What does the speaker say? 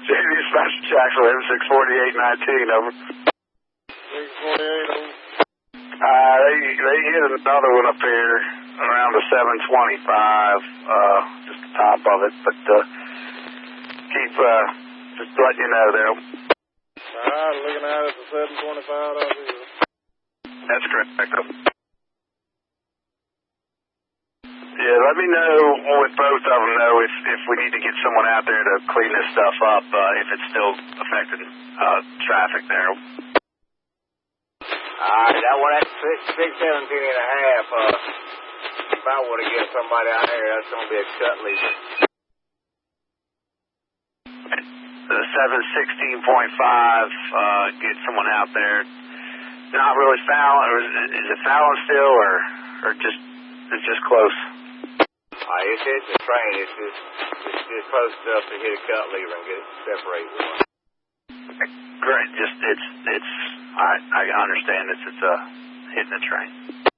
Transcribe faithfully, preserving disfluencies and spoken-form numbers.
J V Special Jackson, M six forty-eight nineteen, over. six forty-eight, over. Uh, they, they hit another one up here around the seven twenty-five, uh, just the top of it, but, uh, keep, uh, just letting you know there. Alright, looking at it for seven twenty-five over here. That's correct. Yeah, let me know with both of them, though, if, if we need to get someone out there to clean this stuff up, uh, if it's still affecting, uh, traffic there. Alright, that one at six, six seventeen and a half, uh, if I want to get somebody out here, that's going to be a cut leader. The seven sixteen point five, uh, get someone out there. Not really fouling, or is it, is it fouling still, or, or just, it's just close? Uh, it's hitting the train, it's just, it's just close enough to hit a cut lever and get it separated one. Great, just, it's, it's, I, I understand it's, it's, uh, hitting the train.